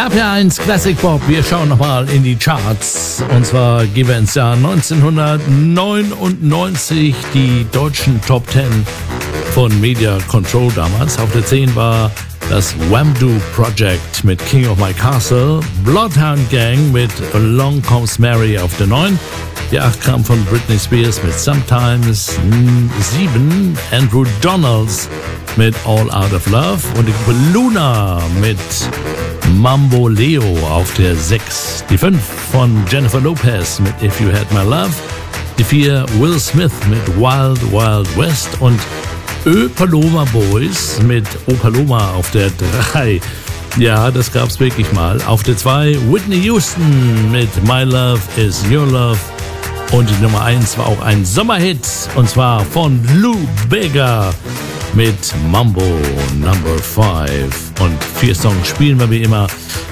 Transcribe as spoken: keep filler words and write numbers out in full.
R P R eins Classic Pop, wir schauen nochmal in die Charts. Und zwar gehen wir ins Jahr neunzehnhundertneunundneunzig, die deutschen Top Ten von Media Control damals. Auf der zehn war das Wham-Do Project mit King of My Castle, Bloodhound Gang mit Along Comes Mary auf der neun. Die acht kam von Britney Spears mit Sometimes, sieben Andrew Donalds mit All Out of Love und die Gruppe Luna mit Mambo Leo auf der sechs. Die fünf von Jennifer Lopez mit If You Had My Love. Die vier Will Smith mit Wild Wild West und Ö Paloma Boys mit O Paloma auf der drei. Ja, das gab's wirklich mal. Auf der zwei Whitney Houston mit My Love Is Your Love. Und die Nummer eins war auch ein Sommerhit, und zwar von Lou Bega mit Mambo Number fünf. Und vier Songs spielen wir wie immer.